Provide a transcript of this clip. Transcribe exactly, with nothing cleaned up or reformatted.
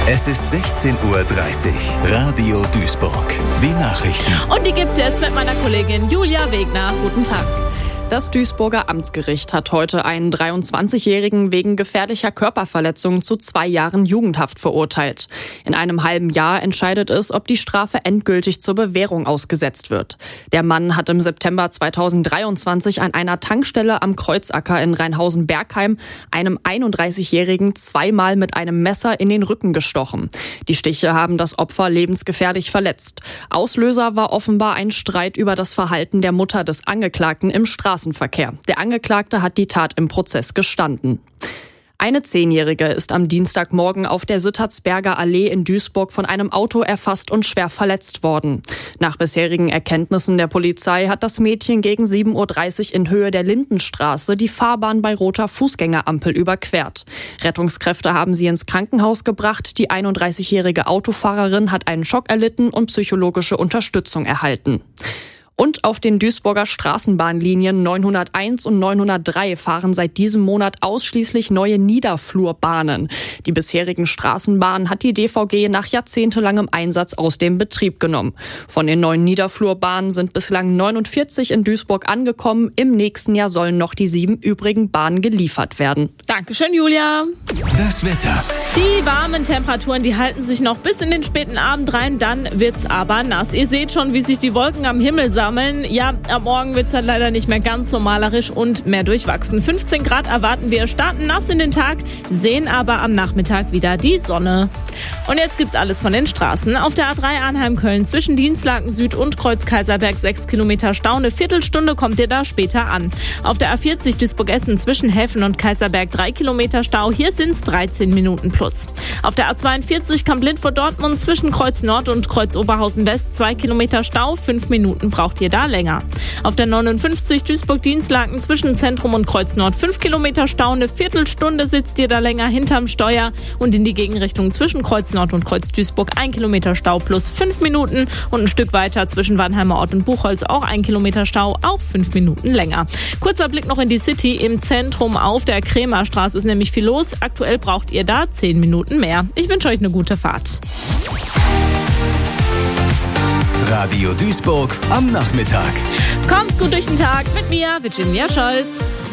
Es ist sechzehn Uhr dreißig. Radio Duisburg. Die Nachrichten. Und die gibt's jetzt mit meiner Kollegin Julia Wegner. Guten Tag. Das Duisburger Amtsgericht hat heute einen dreiundzwanzigjährigen wegen gefährlicher Körperverletzung zu zwei Jahren Jugendhaft verurteilt. In einem halben Jahr entscheidet es, ob die Strafe endgültig zur Bewährung ausgesetzt wird. Der Mann hat im September zweitausenddreiundzwanzig an einer Tankstelle am Kreuzacker in Rheinhausen-Bergheim einem einunddreißigjährigen zweimal mit einem Messer in den Rücken gestochen. Die Stiche haben das Opfer lebensgefährlich verletzt. Auslöser war offenbar ein Streit über das Verhalten der Mutter des Angeklagten im Straßenverkehr. Der Angeklagte hat die Tat im Prozess gestanden. Eine Zehnjährige ist am Dienstagmorgen auf der Sittertsberger Allee in Duisburg von einem Auto erfasst und schwer verletzt worden. Nach bisherigen Erkenntnissen der Polizei hat das Mädchen gegen sieben Uhr dreißig in Höhe der Lindenstraße die Fahrbahn bei roter Fußgängerampel überquert. Rettungskräfte haben sie ins Krankenhaus gebracht. Die einunddreißigjährige Autofahrerin hat einen Schock erlitten und psychologische Unterstützung erhalten. Und auf den Duisburger Straßenbahnlinien neunhunderteins und neunhundertdrei fahren seit diesem Monat ausschließlich neue Niederflurbahnen. Die bisherigen Straßenbahnen hat die D V G nach jahrzehntelangem Einsatz aus dem Betrieb genommen. Von den neuen Niederflurbahnen sind bislang neunundvierzig in Duisburg angekommen. Im nächsten Jahr sollen noch die sieben übrigen Bahnen geliefert werden. Dankeschön, Julia. Das Wetter. Die warmen Temperaturen, die halten sich noch bis in den späten Abend rein, dann wird's aber nass. Ihr seht schon, wie sich die Wolken am Himmel sammeln. Ja, am Morgen wird's dann leider nicht mehr ganz so malerisch und mehr durchwachsen. fünfzehn Grad erwarten wir, starten nass in den Tag, sehen aber am Nachmittag wieder die Sonne. Und jetzt gibt's alles von den Straßen. Auf der A drei Arnheim-Köln zwischen Dienstlaken Süd und Kreuz-Kaiserberg sechs Kilometer Stau. Eine Viertelstunde kommt ihr da später an. Auf der A vierzig Duisburg-Essen zwischen Helfen und Kaiserberg drei Kilometer Stau. Hier sind's dreizehn Minuten plus. Auf der A zweiundvierzig Kamp-Lint vor Dortmund zwischen Kreuz Nord und Kreuz Oberhausen West zwei Kilometer Stau. Fünf Minuten braucht ihr da länger. Auf der neunundfünfzig Duisburg-Dienstlaken zwischen Zentrum und Kreuz Nord fünf Kilometer Stau. Eine Viertelstunde sitzt ihr da länger hinterm Steuer. Und in die Gegenrichtung zwischen Kreuz Nord und Kreuz Duisburg ein Kilometer Stau plus fünf Minuten. Und ein Stück weiter zwischen Wannheimer Ort und Buchholz auch ein Kilometer Stau, auch fünf Minuten länger. Kurzer Blick noch in die City. Im Zentrum auf der Krämerstraße ist nämlich viel los. Aktuell braucht ihr da zehn Minuten mehr. Ich wünsche euch eine gute Fahrt. Radio Duisburg am Nachmittag. Kommt gut durch den Tag mit mir, Virginia Scholz.